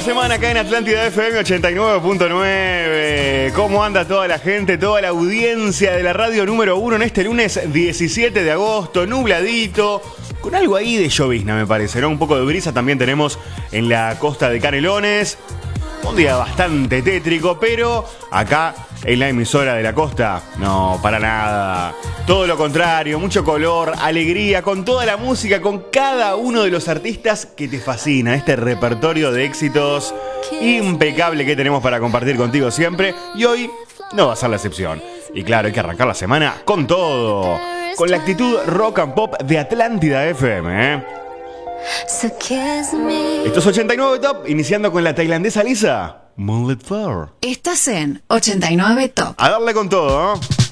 semana acá en Atlántida FM 89.9. ¿Cómo anda toda la gente, toda la audiencia de la radio número 1 en este lunes 17 de agosto? Nubladito, con algo ahí de llovizna me parece, ¿no? Un poco de brisa también tenemos en la costa de Canelones. Un día bastante tétrico, pero acá en la emisora de la costa, no, para nada. Todo lo contrario, mucho color, alegría, con toda la música, con cada uno de los artistas que te fascina. Este repertorio de éxitos impecable que tenemos para compartir contigo siempre. Y hoy no va a ser la excepción. Y claro, hay que arrancar la semana con todo. Con la actitud rock and pop de Atlántida FM, ¿eh? Esto es 89 Top, iniciando con la tailandesa Lisa, Moonlit Flower. Estás en 89 Top. A darle con todo, ¿no?